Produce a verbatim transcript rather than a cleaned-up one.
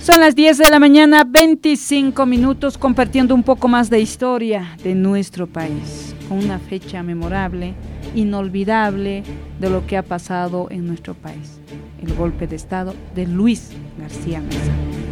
Son las diez de la mañana, veinticinco minutos, compartiendo un poco más de historia de nuestro país, con una fecha memorable, inolvidable de lo que ha pasado en nuestro país, el golpe de Estado de Luis García Meza.